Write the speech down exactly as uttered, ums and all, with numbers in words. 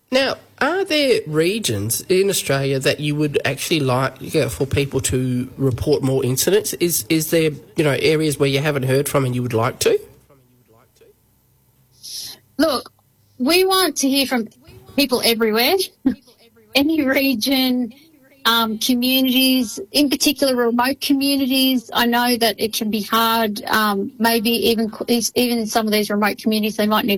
Now, are there regions in Australia that you would actually like you know, for people to report more incidents? Is is there you know areas where you haven't heard from and you would like to? Look, we want to hear from people everywhere, any region, um, communities, in particular remote communities. I know that it can be hard, um, maybe even even in some of these remote communities they might need